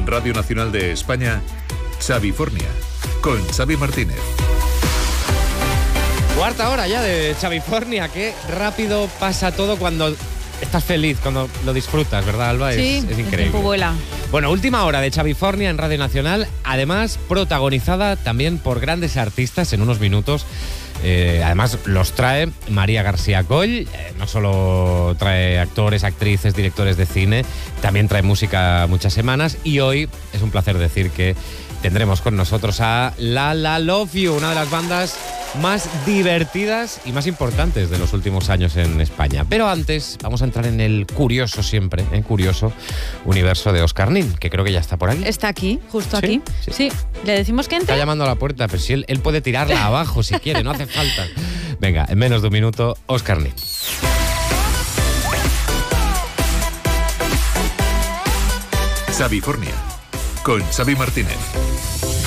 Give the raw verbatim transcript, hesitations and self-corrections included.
Radio Nacional de España, Xavifornia, con Xavi Martínez. Cuarta hora ya de Xavifornia. Qué rápido pasa todo cuando estás feliz, cuando lo disfrutas, ¿verdad, Alba? Sí, es, es increíble. el tiempo vuela. Bueno, última hora de Xavifornia en Radio Nacional, además protagonizada también por grandes artistas en unos minutos. Eh, además los trae María García Coll, eh, no solo trae actores, actrices, directores de cine, también trae música muchas semanas, y hoy es un placer decir que tendremos con nosotros a La La Love You, una de las bandas más divertidas y más importantes de los últimos años en España. Pero antes vamos a entrar en el curioso siempre, en curioso universo de Óscar Nin, que creo que ya está por aquí. Está aquí, justo ¿Sí? aquí. Sí. Sí. ¿Le decimos que entre? Está llamando a la puerta, pero si él, él puede tirarla abajo si quiere, no hace falta. Venga, en menos de un minuto, Óscar Nin. Xavifornia, con Xavi Martínez.